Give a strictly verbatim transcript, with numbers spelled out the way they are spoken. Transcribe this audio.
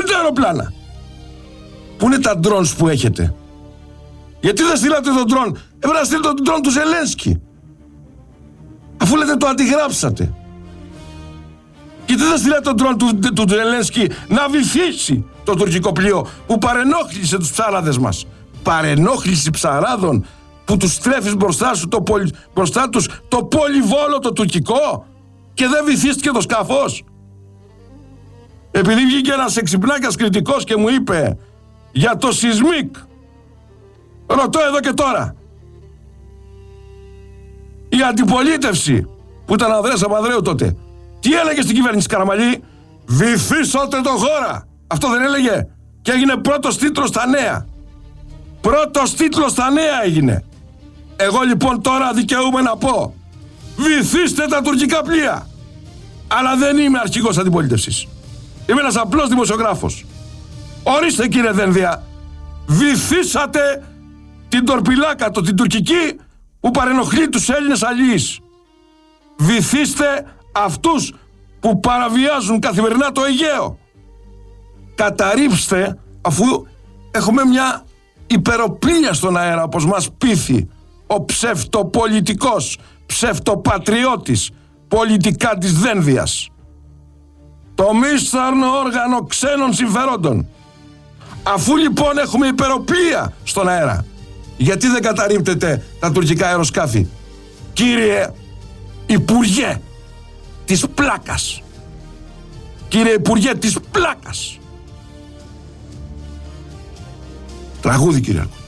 τα αεροπλάνα. Πού είναι τα drones που έχετε? Γιατί δεν στείλατε τον drone? Έπρεπε να στείλετε τον drone του Ζελένσκι. Αφού λέτε το αντιγράψατε. Γιατί δεν στείλατε τον drone του, του Ζελένσκι να βυθίσει το τουρκικό πλοίο που παρενόχλησε τους ψάραδες μας? Παρενόχληση ψαράδων που τους τρέφεις μπροστά, σου το πολυ, μπροστά τους το πολυβόλο το τουρκικό και δεν βυθίστηκε το σκάφος. Επειδή βγήκε ένας εξυπνάκας κριτικός και μου είπε για το σεισμίκ, ρωτώ εδώ και τώρα, η αντιπολίτευση που ήταν Ανδρέας Παπανδρέου τότε, τι έλεγε στην κυβέρνηση Καραμανλή? Βυθίσατε το χώρα. Αυτό δεν έλεγε? Και έγινε πρώτος τίτλος στα νέα. Πρώτος τίτλος στα νέα έγινε. Εγώ λοιπόν τώρα δικαιούμαι να πω, βυθίστε τα τουρκικά πλοία. Αλλά δεν είμαι αρχηγός αντιπολίτευσης. Είμαι ένας απλός δημοσιογράφος. Ορίστε κύριε Δένδια, βυθίσατε την τορπιλάκα, το, την τουρκική που παρενοχλεί τους Έλληνες αλληλείς. Βυθίστε αυτούς που παραβιάζουν καθημερινά το Αιγαίο. Καταρρίψτε, αφού έχουμε μια υπεροπλία στον αέρα, όπως μας πείθει ο ψευτοπολιτικός, ψευτοπατριώτης, πολιτικά της Δένδιας, το μίσθαρνο όργανο ξένων συμφερόντων. Αφού λοιπόν έχουμε υπεροπλία στον αέρα, γιατί δεν καταρρίπτετε τα τουρκικά αεροσκάφη, κύριε Υπουργέ της πλάκας? Κύριε Υπουργέ της πλάκας. Τραγούδι, κύριε Αρκούδη.